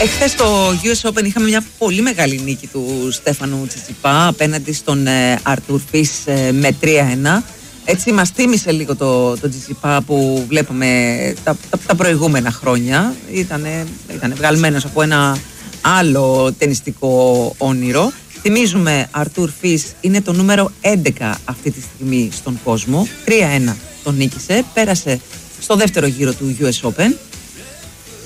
Εχθές στο US Open είχαμε μια πολύ μεγάλη νίκη του Στέφανου Τσιτσιπά απέναντι στον Αρτούρ Φις με 3-1. Έτσι μας θύμισε λίγο το Τσιτσιπά που βλέπαμε τα προηγούμενα χρόνια. Ήτανε βγαλμένος από ένα άλλο τενιστικό όνειρο. Θυμίζουμε, Αρτούρ Φις είναι το νούμερο 11 αυτή τη στιγμή στον κόσμο. 3-1 τον νίκησε, πέρασε στο δεύτερο γύρο του US Open.